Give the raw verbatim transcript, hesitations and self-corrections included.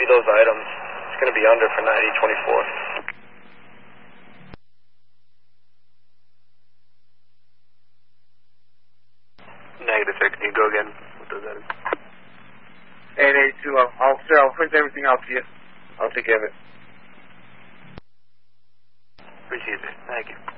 copy those items. It's going to be under for ninety twenty-four. Negative, sir. Can you go again with those items? eight eight two, I'll, I'll, sir, I'll print everything out to you. I'll take care of it. Appreciate it. Thank you.